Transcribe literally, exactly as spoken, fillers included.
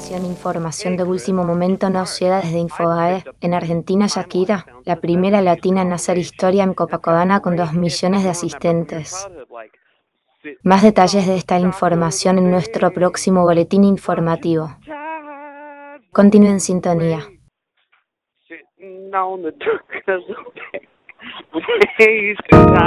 Atención, información de último momento nos llega desde Infobae. En Argentina, Shakira, la primera latina en hacer historia en Copacabana con dos millones de asistentes. Más detalles de esta información en nuestro próximo boletín informativo. Continúe en sintonía. Sitting on the dock of the bay, wasting time.